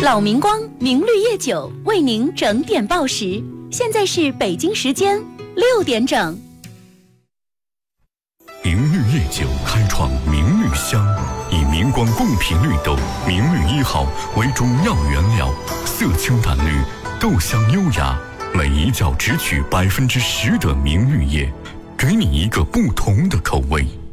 老明光明绿叶酒为您整点报时，现在是北京时间6点整。 明绿叶酒开创明绿香，以明光贡品绿豆明绿1号为中药原料，色清淡绿，豆香优雅，每一角只取10%的明绿叶，给你一个不同的口味。